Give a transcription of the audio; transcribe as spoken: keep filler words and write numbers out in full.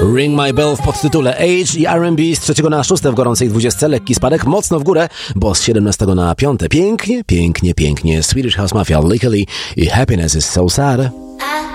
Ring My Bell w podtytule Age i R and B z trzeciego na szóste w gorącej dwudziestce. Lekki spadek, mocno w górę, bo z siedemnastego na piąte. Pięknie, pięknie, pięknie. Swedish House Mafia, Legally i Happiness is So Sad.